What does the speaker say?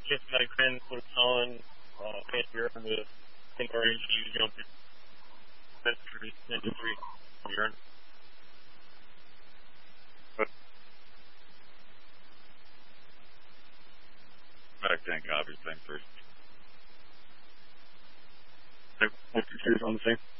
If my friend puts on here on the think orange, you jump industry. Back tank, obvious thing first. What's your on the same?